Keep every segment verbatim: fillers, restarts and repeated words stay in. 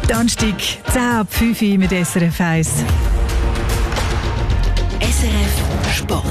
Donnerstag, zehn ab fünf Uhr mit S R F eins. S R F Sport.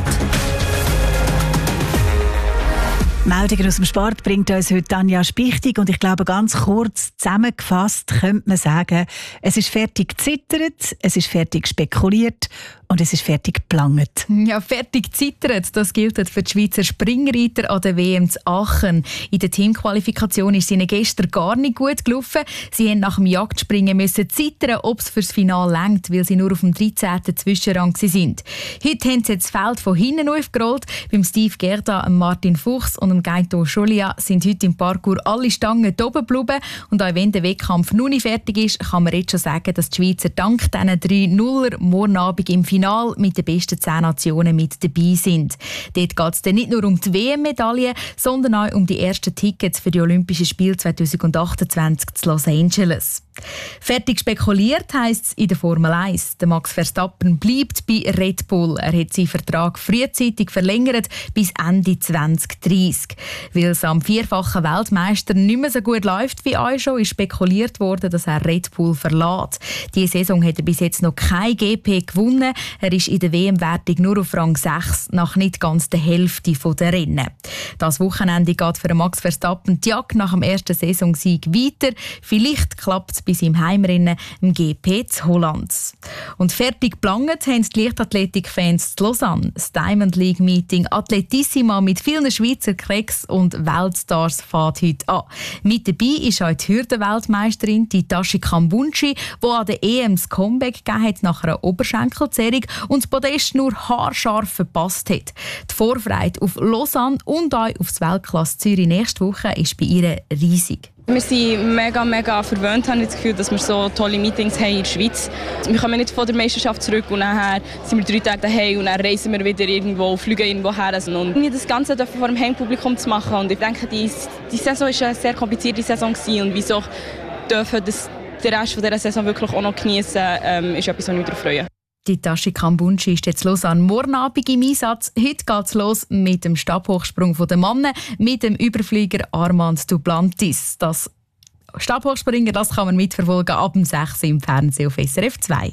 Meldungen aus dem Sport bringt uns heute Tanja Spichtig und ich glaube, ganz kurz zusammengefasst könnte man sagen, es ist fertig gezittert, es ist fertig spekuliert und es ist fertig geplant. Ja, fertig zittert, das gilt für die Schweizer Springreiter an der W M zu Aachen. In der Teamqualifikation ist es ihnen gestern gar nicht gut gelaufen. Sie mussten nach dem Jagdspringen müssen zittern, ob es fürs Finale reicht, weil sie nur auf dem dreizehnten Zwischenrang waren. Heute haben sie das Feld von hinten aufgerollt. Beim Steve Gerda, Martin Fuchs und dem Gaito Scholia sind heute im Parkour alle Stangen oben geblieben. Und auch wenn der Wettkampf noch nicht fertig ist, kann man jetzt schon sagen, dass die Schweizer dank diesen drei Nuller morgen Abend im Finale mit den besten zehn Nationen mit dabei sind. Dort geht es dann nicht nur um die W M-Medaille, sondern auch um die ersten Tickets für die Olympischen Spiele zwanzig achtundzwanzig zu Los Angeles. Fertig spekuliert heisst es in der Formel eins. Der Max Verstappen bleibt bei Red Bull. Er hat seinen Vertrag frühzeitig verlängert bis Ende zwanzig dreißig. Weil es am vierfachen Weltmeister nicht mehr so gut läuft wie auch schon, ist spekuliert worden, dass er Red Bull verlässt. Diese Saison hat er bis jetzt noch kein G P gewonnen. Er ist in der W M-Wertung nur auf Rang sechs, nach nicht ganz der Hälfte der Rennen. Das Wochenende geht für Max Verstappen die Jagd nach dem ersten Saisonsieg weiter. Vielleicht klappt es bei seinem Heimrennen im G P zu Holland. Und fertig geplant haben die Leichtathletik-Fans zu Lausanne. Das Diamond League Meeting Atletissima mit vielen Schweizer Cracks und Weltstars fährt heute an. Mit dabei ist auch die Hürdenweltmeisterin Tashi Kambunchi, die an der E M das Comeback gegeben hat nach einer Oberschenkelzerrung und das Podest nur haarscharf verpasst hat. Die Vorfreude auf Lausanne und auch auf das Weltklasse Zürich nächste Woche ist bei ihr riesig. Wir sind mega, mega verwöhnt, haben das Gefühl, dass wir so tolle Meetings haben in der Schweiz. Wir kommen nicht von der Meisterschaft zurück und nachher sind wir drei Tage daheim und dann reisen wir wieder irgendwo, fliegen irgendwo her. Und das Ganze vor dem Heimpublikum zu machen. Und ich denke, die, die Saison war eine sehr komplizierte Saison und wieso dürfen das den Rest dieser Saison wirklich auch noch genießen, ähm, ist etwas, was ich mich darauf freue. Die Tashi Kambunchi ist jetzt Lausanne morgen Abend im Einsatz. Heute geht es los mit dem Stabhochsprung der Männer mit dem Überflieger Armand Duplantis. Das Stabhochspringen, das kann man mitverfolgen ab dem sechs im Fernsehen auf S R F zwei.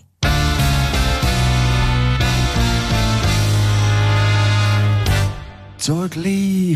Totally.